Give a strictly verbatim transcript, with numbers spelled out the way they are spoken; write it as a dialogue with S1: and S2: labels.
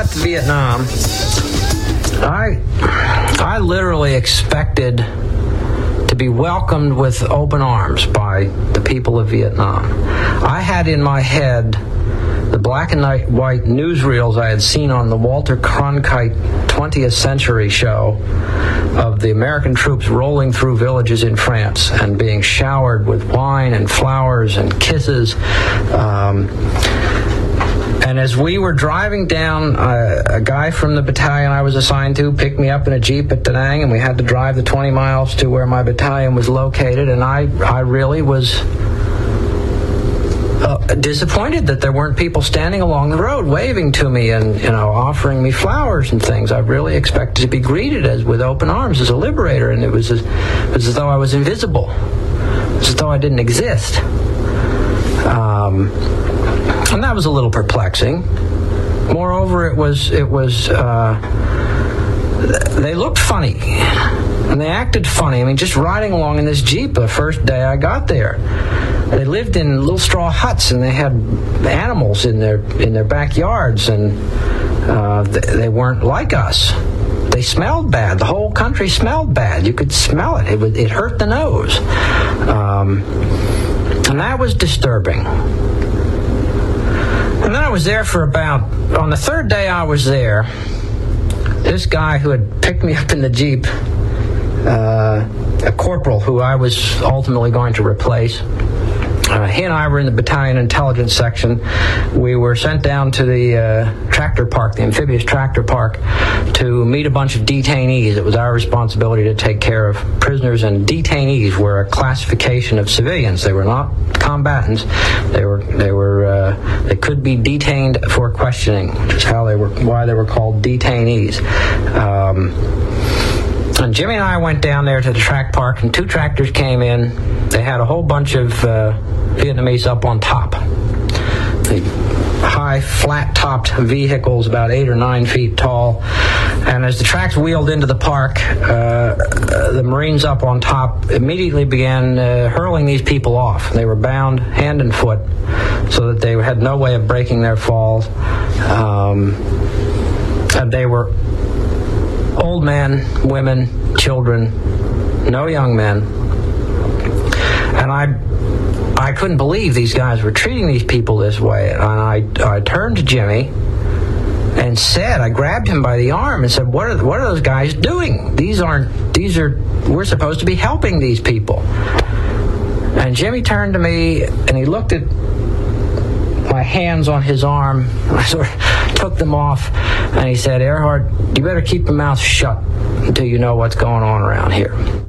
S1: left Vietnam, I, I literally expected to be welcomed with open arms by the people of Vietnam. I had in my head the black and white newsreels I had seen on the Walter Cronkite twentieth century show of the American troops rolling through villages in France and being showered with wine and flowers and kisses. Um, and as we were driving down, uh, a guy from the battalion I was assigned to picked me up in a Jeep at Da Nang, and we had to drive the twenty miles to where my battalion was located, and I, I really was Uh, disappointed that there weren't people standing along the road waving to me and, you know, offering me flowers and things. I really expected to be greeted as with open arms as a liberator, and it was as, it was as though I was invisible. It was as though I didn't exist. Um, and that was a little perplexing. Moreover, it was it was uh, they looked funny and they acted funny. I mean, just riding along in this Jeep the first day I got there. They lived in little straw huts, and they had animals in their in their backyards, and uh, they, they weren't like us. They smelled bad. The whole country smelled bad. You could smell it. It, would, it hurt the nose, um, and that was disturbing. And then I was there for about, on the third day I was there, this guy who had picked me up in the Jeep, uh, a corporal who I was ultimately going to replace, Uh, he and I were in the battalion intelligence section. We were sent down to the uh, tractor park, the amphibious tractor park, to meet a bunch of detainees. It was our responsibility to take care of prisoners, and detainees were a classification of civilians. They were not combatants. They were they were uh, they could be detained for questioning, which is how they were why they were called detainees. Um, And Jimmy and I went down there to the track park, and two tractors came in. They had a whole bunch of uh, Vietnamese up on top. The high, flat-topped vehicles, about eight or nine feet tall. And as the tracks wheeled into the park, uh, the Marines up on top immediately began uh, hurling these people off. They were bound hand and foot so that they had no way of breaking their falls. Um, and they were old men, women, children, no young men. And I I couldn't believe these guys were treating these people this way. And I, I turned to Jimmy and said, I grabbed him by the arm and said, what are, what are those guys doing? These aren't, these are, we're supposed to be helping these people. And Jimmy turned to me and he looked at my hands on his arm. I sort of took them off, and he said, Earhart, you better keep your mouth shut until you know what's going on around here.